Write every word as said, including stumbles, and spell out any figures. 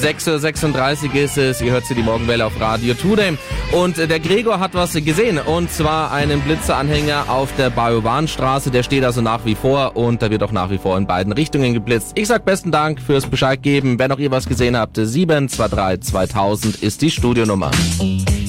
sechs Uhr sechsunddreißig ist es, ihr hört sie die Morgenwelle auf Radio Today. Und der Gregor hat was gesehen, und zwar einen Blitzeranhänger auf der Bajowanstraße. Der steht also nach wie vor und da wird auch nach wie vor in beiden Richtungen geblitzt. Ich sag besten Dank fürs Bescheid geben. Wenn auch ihr was gesehen habt, sieben zwei drei zweitausend ist die Studionummer.